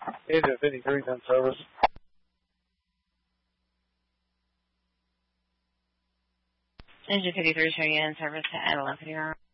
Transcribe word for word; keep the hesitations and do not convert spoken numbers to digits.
Engine fifty-three is in service. Engine fifty-three showing you in service to Adeline.